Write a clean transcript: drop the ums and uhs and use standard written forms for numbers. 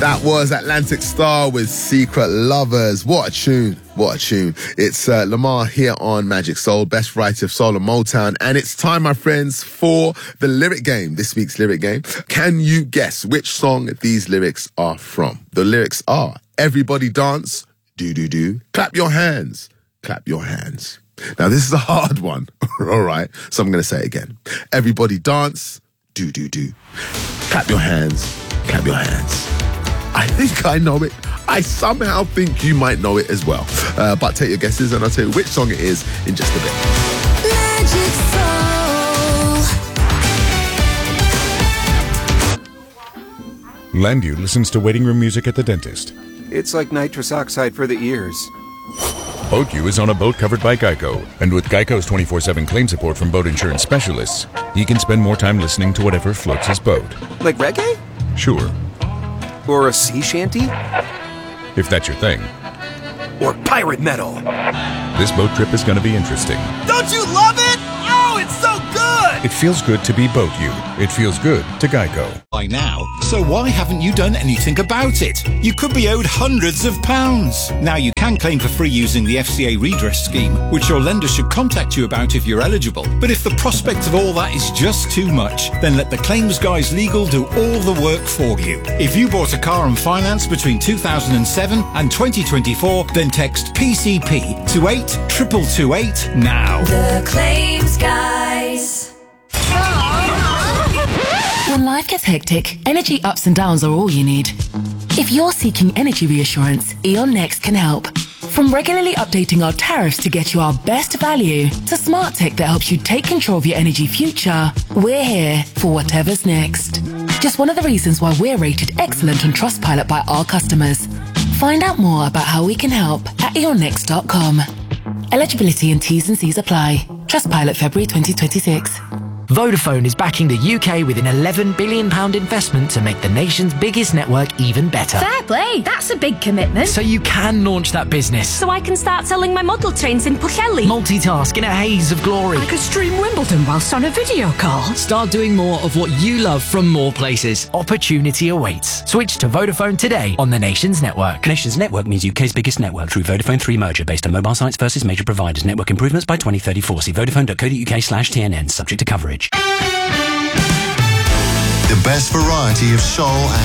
That was Atlantic Star with Secret Lovers. What a tune. What a tune. It's Lamar here on Magic Soul, best variety of soul and Motown. And it's time, my friends, for the lyric game. This week's lyric game. Can you guess which song these lyrics are from? The lyrics are: everybody dance, do-do-do, clap your hands, clap your hands. Now, this is a hard one, all right? So I'm going to say it again. Everybody dance, do-do-do, clap your hands, clap your hands. I think I know it. I somehow think you might know it as well. But take your guesses and I'll tell you which song it is in just a bit. Magic Soul. Landu listens to waiting room music at the dentist. It's like nitrous oxide for the ears. BoatU is on a boat covered by Geico. And with Geico's 24/7 claim support from boat insurance specialists, he can spend more time listening to whatever floats his boat. Like reggae? Sure. Or a sea shanty? If that's your thing. Or pirate metal? This boat trip is going to be interesting. Don't you love it? Oh, it's so good! It feels good to be BoatU. It feels good to Geico. By now, so why haven't you done anything about it? You could be owed hundreds of pounds. Now you can claim for free using the FCA redress scheme, which your lender should contact you about if you're eligible. But if the prospect of all that is just too much, then let the Claims Guys Legal do all the work for you. If you bought a car on finance between 2007 and 2024, then text PCP to 82228 now. The Claims Guys. When life gets hectic, energy ups and downs are all you need. If you're seeking energy reassurance, E.ON Next can help. From regularly updating our tariffs to get you our best value, to smart tech that helps you take control of your energy future, we're here for whatever's next. Just one of the reasons why we're rated excellent on Trustpilot by our customers. Find out more about how we can help at eonnext.com. Eligibility and T's and C's apply. Trustpilot February 2026. Vodafone is backing the UK with an £11 billion investment to make the nation's biggest network even better. Fair play, that's a big commitment. So you can launch that business. So I can start selling my model trains in Pwllheli. Multitask in a haze of glory. I could stream Wimbledon whilst on a video call. Start doing more of what you love from more places. Opportunity awaits. Switch to Vodafone today on the nation's network. Nation's network means UK's biggest network through Vodafone 3 merger based on mobile sites versus major providers. Network improvements by 2034. See vodafone.co.uk/TNN. Subject to coverage. The best variety of soul